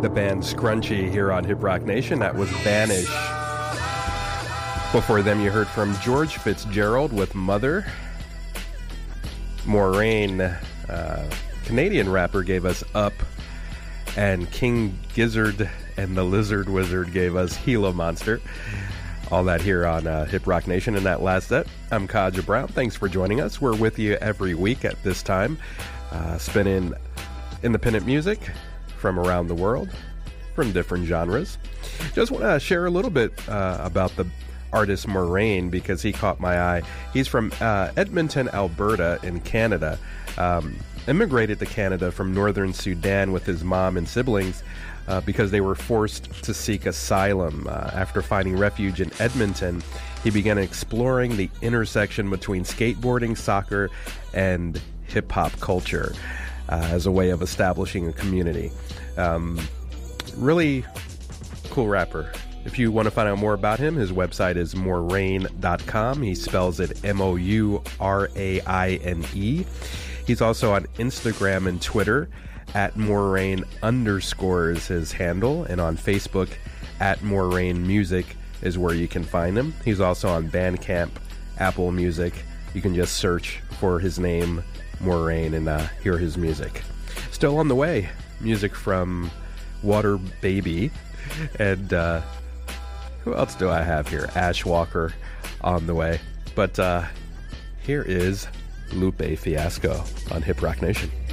The band Scrunchy here on Hip Rock Nation. That was Banish. Before them, you heard from George Fitzgerald with Mother. Moraine, Canadian rapper, gave us Up. And King Gizzard and the Lizard Wizard gave us Gila Monster. All that here on Hip Rock Nation. And that last set, I'm Kaja Brown. Thanks for joining us. We're with you every week at this time, spinning independent music from around the world, from different genres. Just want to share a little bit about the artist Moraine because he caught my eye. He's from Edmonton, Alberta in Canada. Immigrated to Canada from northern Sudan with his mom and siblings because they were forced to seek asylum. After finding refuge in Edmonton, he began exploring the intersection between skateboarding, soccer, and hip-hop culture as a way of establishing a community. Really cool rapper. If you want to find out more about him, his website is moraine.com. He spells it Mouraine. He's also on Instagram and Twitter at Moraine _ is his handle. And on Facebook at Moraine Music is where you can find him. He's also on Bandcamp, Apple Music. You can just search for his name, Moraine, and hear his music. Still on the way, music from Water Baby. And who else do I have here? Ash Walker on the way. But here is Lupe Fiasco on Hip Rock Nation.